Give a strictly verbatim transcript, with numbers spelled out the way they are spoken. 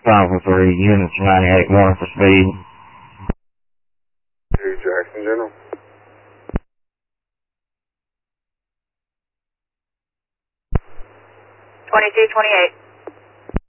five oh three, units ninety-eight, one for speed. Two Jackson General. twenty-two twenty-eight.